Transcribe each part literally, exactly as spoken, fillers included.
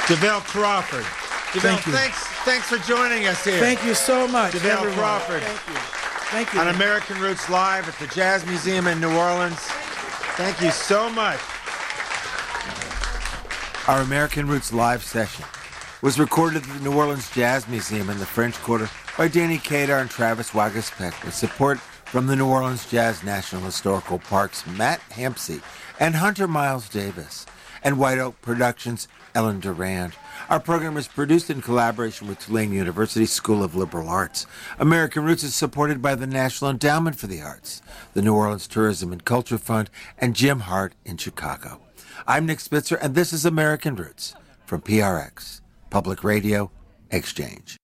DeVille Crawford. DeVille, Thank you. thanks, thanks for joining us here. Thank you so much, DeVille everyone. Crawford. Thank you. Thank you. On American Roots Live at the Jazz Museum in New Orleans. Thank you so much. Our American Roots Live session was recorded at the New Orleans Jazz Museum in the French Quarter by Danny Kadar and Travis Waguespack with support from the New Orleans Jazz National Historical Park's Matt Hampsey and Hunter Miles Davis, and White Oak Productions' Ellen Durand. Our program is produced in collaboration with Tulane University School of Liberal Arts. American Roots is supported by the National Endowment for the Arts, the New Orleans Tourism and Culture Fund, and Jim Hart in Chicago. I'm Nick Spitzer, and this is American Roots from P R X, Public Radio Exchange.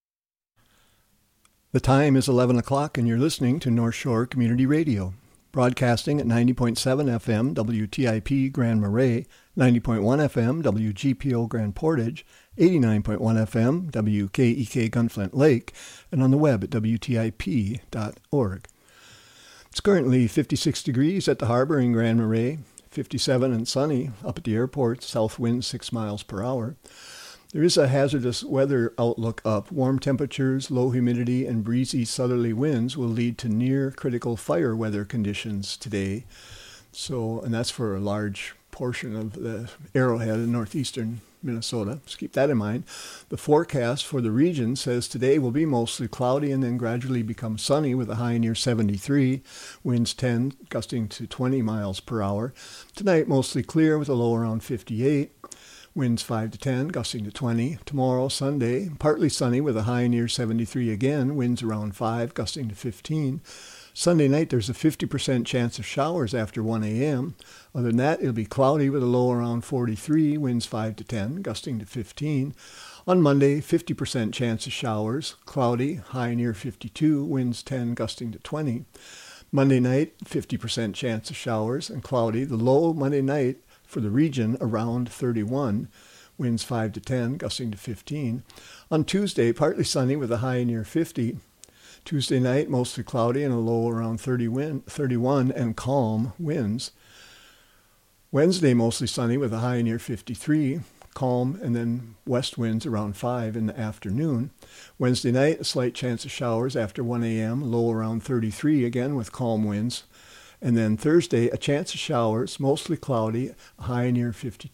The time is eleven o'clock, and you're listening to North Shore Community Radio, broadcasting at ninety point seven F M W T I P Grand Marais, ninety point one F M W G P O Grand Portage, eighty-nine point one F M W K E K Gunflint Lake, and on the web at W T I P dot org. It's currently fifty-six degrees at the harbor in Grand Marais, fifty-seven and sunny up at the airport, south wind six miles per hour. There is a hazardous weather outlook up. Warm temperatures, low humidity, and breezy southerly winds will lead to near critical fire weather conditions today. So, and that's for a large portion of the Arrowhead in northeastern Minnesota. Just keep that in mind. The forecast for the region says today will be mostly cloudy and then gradually become sunny with a high near seventy-three, winds ten, gusting to twenty miles per hour. Tonight, mostly clear with a low around fifty-eight. Winds five to ten, gusting to twenty. Tomorrow, Sunday, partly sunny with a high near seventy-three again. Winds around five, gusting to fifteen. Sunday night, there's a fifty percent chance of showers after one a.m. Other than that, it'll be cloudy with a low around forty-three. Winds five to ten, gusting to fifteen. On Monday, fifty percent chance of showers. Cloudy, high near fifty-two. Winds ten, gusting to twenty. Monday night, fifty percent chance of showers and cloudy. The low Monday night for the region around thirty-one, winds five to ten, gusting to fifteen. On Tuesday, partly sunny with a high near fifty. Tuesday night, mostly cloudy and a low around thirty wind, thirty-one and calm winds. Wednesday, mostly sunny with a high near fifty-three, calm, and then west winds around five in the afternoon. Wednesday night, a slight chance of showers after one a.m., low around thirty-three, again with calm winds. And then Thursday, a chance of showers, mostly cloudy, high near fifty,